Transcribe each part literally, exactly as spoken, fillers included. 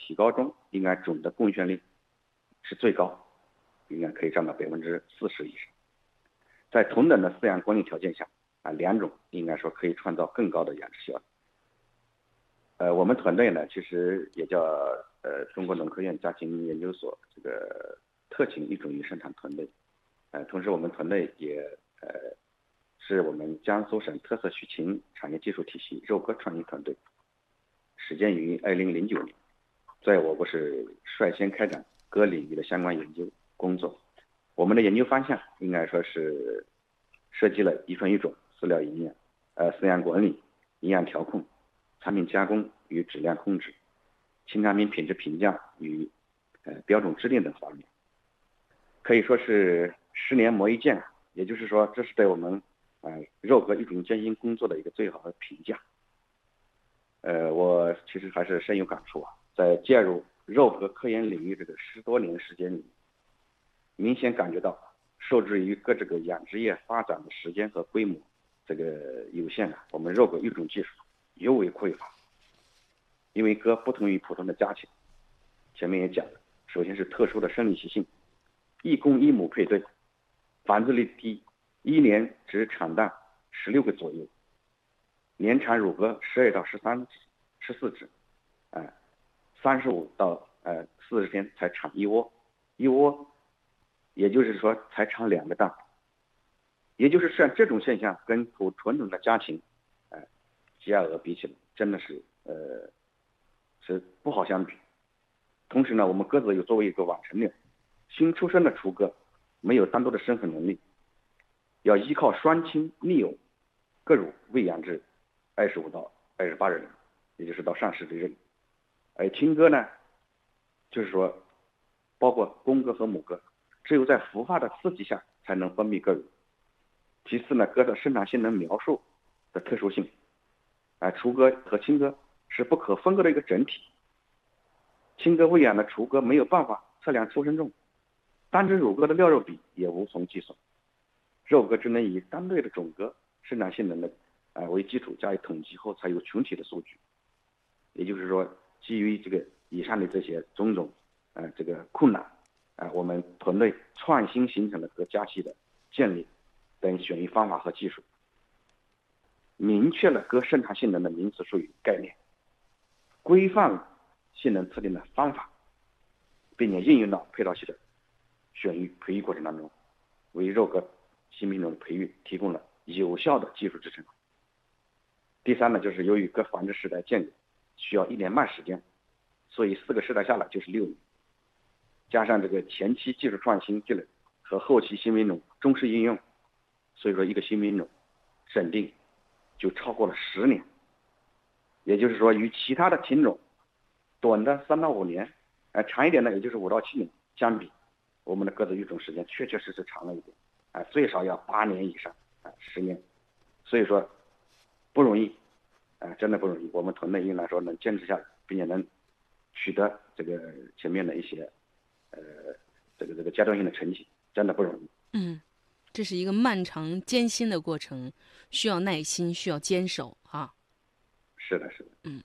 提高中，应该总的贡献率是最高，应该可以占到百分之四十以上。在同等的饲养管理条件下，啊，两种应该说可以创造更高的养殖效率。呃，我们团队呢，其实也叫呃中国农科院家禽研究所这个特勤育种与生产团队，呃，同时我们团队也呃是我们江苏省特色畜禽产业技术体系肉鸽创新团队，始建于二零零九年，在我国是率先开展鸽领域的相关研究工作。我们的研究方向应该说是涉及了遗传育种、饲料营养、呃饲养管理、营养调控、产品加工与质量控制、新产品品质评价与呃标准制定等方面，可以说是十年磨一剑。也就是说，这是对我们呃肉鸽育种艰辛工作的一个最好的评价。呃，我其实还是深有感触啊，在介入肉鸽科研领域这个十多年时间里，明显感觉到受制于各这个养殖业发展的时间和规模这个有限啊，我们肉鸽育种技术尤为匮乏。因为鸽不同于普通的家禽，前面也讲了，首先是特殊的生理习性，一公一母配对，繁殖率低，一年只产蛋十六个左右，年产乳鸽十二到十三只、十四只，呃，三十五到呃四十天才产一窝，一窝，也就是说才产两个蛋，也就是像这种现象跟普传统的家禽，呃，鸡鸭鹅比起来，真的是呃是不好相比。同时呢，我们鸽子又作为一个晚成鸟，新出生的雏鸽没有单独的生存能力，要依靠双亲密偶各乳喂养至二十五到二十八日，也就是到上市之日。而亲鸽呢，就是说包括公鸽和母鸽，只有在孵化的刺激下才能分泌各乳。其次呢，鸽的生产性能描述的特殊性，啊，雏鸽和亲鸽是不可分割的一个整体。亲鸽喂养的雏鸽没有办法测量出生重，单只乳鸽的料肉比也无从计算。肉鸽只能以单对的种鸽生产性能的啊、呃、为基础加以统计后才有群体的数据。也就是说，基于这个以上的这些种种呃这个困难啊、呃，我们团队创新形成了鸽家系的建立等选育方法和技术，明确了鸽生产性能的名词术语概念，规范了性能测定的方法，并且应用到配套系的选育培育过程当中，为肉鸽新品种的培育提供了有效的技术支撑。第三呢，就是由于鸽繁殖世代间隔需要一年半时间，所以四个世代下来就是六年，加上这个前期技术创新积累和后期新品种忠实应用，所以说一个新品种审定就超过了十年。也就是说，与其他的品种短的三到五年，呃，长一点的也就是五到七年相比，我们的鸽子育种时间确确实实长了一点，啊、呃，最少要八年以上，啊、呃，十年，所以说不容易，啊、呃，真的不容易。我们团队应该说能坚持下来，并且能取得这个前面的一些，呃，这个这个阶段性的成绩，真的不容易。 嗯，这是一个漫长艰辛的过程，需要耐心，需要坚守啊。 是的，是的。 嗯。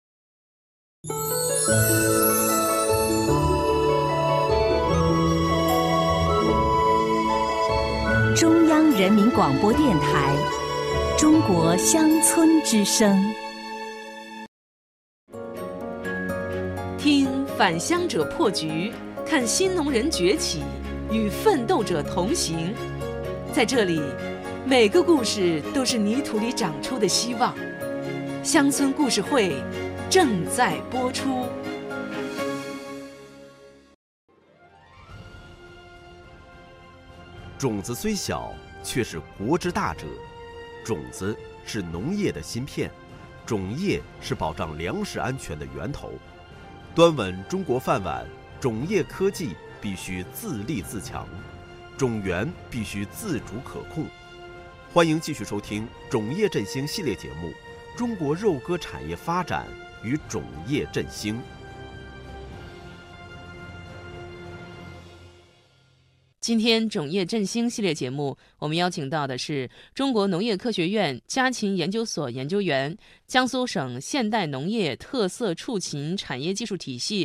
中央人民广播电台《中国乡村之声》， 听返乡者破局，看新农人崛起，与奋斗者同行。在这里，每个故事都是泥土里长出的希望。乡村故事会正在播出。 种子虽小，却是国之大者。种子是农业的芯片，种业是保障粮食安全的源头。端稳中国饭碗，种业科技必须自立自强，种源必须自主可控。欢迎继续收听种业振兴系列节目《中国肉鸽产业发展与种业振兴》。 今天种业振兴系列节目，我们邀请到的是中国农业科学院家禽研究所研究员、江苏省现代农业特色畜禽产业技术体系